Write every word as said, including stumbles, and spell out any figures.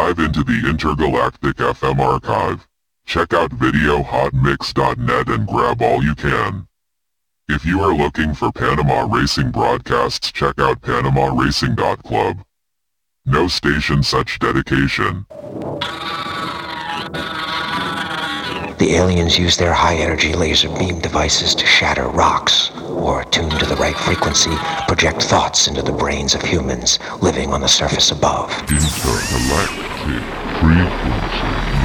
Dive into the Intergalactic F M archive. Check out video hot mix dot net and grab all you can. If you are looking for Panama Racing broadcasts, check out panama racing dot club. No station such dedication. The aliens use their high-energy laser beam devices to shatter rocks, or tuned to the right frequency, project thoughts into the brains of humans living on the surface above. Intergalactic frequency